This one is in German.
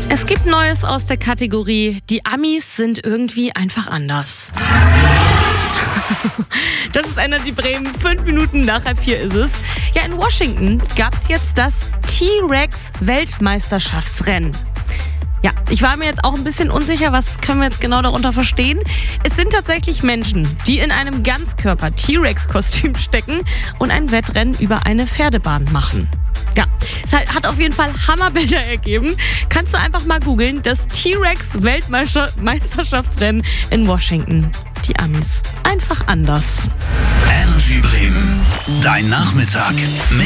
Es gibt Neues aus der Kategorie, die Amis sind irgendwie einfach anders. Das ist Energy Bremen, 5 Minuten nach 3:30 ist es. Ja, in Washington gab es jetzt das T-Rex-Weltmeisterschaftsrennen. Ja, ich war mir jetzt auch ein bisschen unsicher, was können wir jetzt genau darunter verstehen. Es sind tatsächlich Menschen, die in einem Ganzkörper-T-Rex-Kostüm stecken und ein Wettrennen über eine Pferdebahn machen. Ja, es hat auf jeden Fall Hammerbilder ergeben. Kannst du einfach mal googeln, das T-Rex-Weltmeisterschaftsrennen in Washington. Die Amis. Einfach anders. Energy Bremen. Dein Nachmittag mit